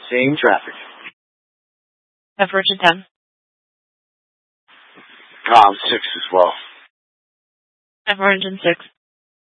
Same traffic. F Virgin 10. Com 6 as well. F Virgin 6.